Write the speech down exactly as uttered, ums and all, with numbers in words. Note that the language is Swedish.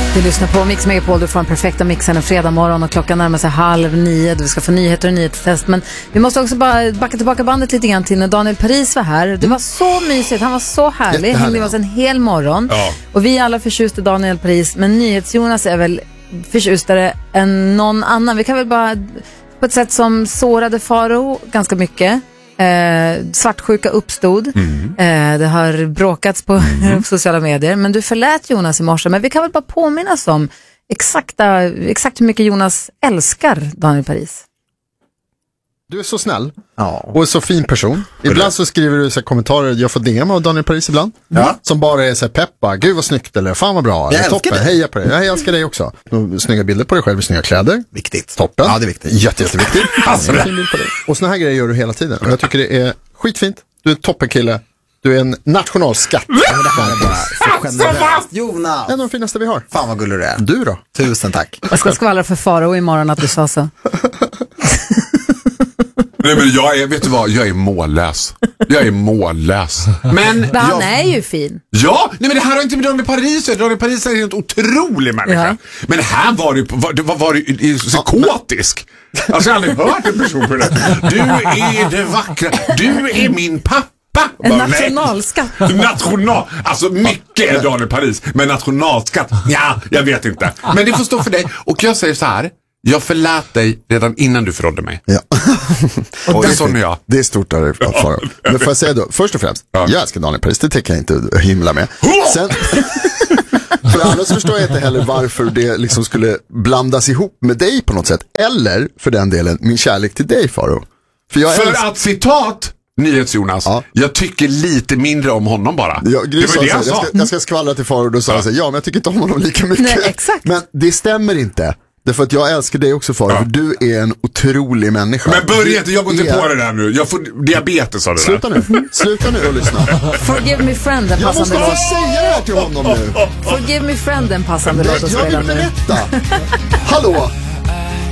Du lyssnar på Mix Megapol, du får en perfekta mixen en fredag morgon och klockan närmar sig halv nio. Du ska få nyheter och nyhetstest, men vi måste också bara backa tillbaka bandet lite grann till när Daniel Paris var här. Det var så mysigt, han var så härlig, han hängde med oss en hel morgon. Ja. Och vi är alla förtjusta Daniel Paris, men NyhetsJonas är väl förtjustare än någon annan. Vi kan väl bara på ett sätt som sårade Faro ganska mycket. Eh, svartsjuka uppstod. Mm. Eh, det har bråkats på mm. sociala medier. Men du förlät Jonas i morse. Men vi kan väl bara påminnas om exakta, exakt hur mycket Jonas älskar Daniel Paris. Du är så snäll ja. Och så fin person. Ibland så skriver du så här kommentarer. Jag får D M av Daniel Paris ibland ja. Som bara är så här peppa. Gud vad snyggt, eller fan vad bra, eller toppen, det. Heja på dig. Jag älskar dig också. Snygga bilder på dig själv i snygga kläder. Viktigt. Toppen. Ja, det är viktigt. Jätte, jätteviktigt. Alltså, fin bild på dig. Och såna här grejer gör du hela tiden. Och jag tycker det är skitfint. Du är en toppenkille. Du är en nationalskatt. Ja, men det här är bara så generöst. Jonas! En av de finaste vi har. Fan vad gullig du är. Du då? Tusen tack. Jag ska skvallra för Faro imorgon att du sa så. Nej, men jag är, vet du vad, jag är mållös. Jag är mållös. Men, men han jag, är ju fin. Ja, nej men det här har inte med Daniel Paris. Daniel Paris är en helt otrolig människa. Ja. Men här var det, var, det var, var det psykotisk. Alltså jag har aldrig hört en person på det. Du är det vackra. Du är min pappa. En bara, nationalskatt. Nej. National, alltså mycket är Daniel Paris. Men nationalskatt, ja, jag vet inte. Men det får stå för dig. Och jag säger så här. Jag förlät dig redan innan du förrådde mig. Ja. Och det är sån jag. Det är stort där att fara. Men får jag säga då, först och främst, ja. Jag älskar Daniel Paris, det tänker jag inte himla med. Sen, för annars förstår jag inte heller varför det liksom skulle blandas ihop med dig på något sätt. Eller, för den delen, min kärlek till dig, Faro. För, jag för älsk- att citat... NyhetsJonas, ja. Jag tycker lite mindre om honom bara. Ja, det var det jag, sa. Jag, ska, jag ska skvallra till Faro och då sa han ja. ja, men jag tycker inte om honom lika mycket. Nej, exakt. Men det stämmer inte. Därför att jag älskar dig också, Faro. Ja. Du är en otrolig människa. Men börja inte, jag går inte är... på det där nu. Jag får diabetes av det Sluta där. nu, sluta nu och lyssna. Forgive me friend, en passande låt. Jag måste få säga det här till honom nu. Forgive me friend, en passande låt. Jag vill berätta. Hallå,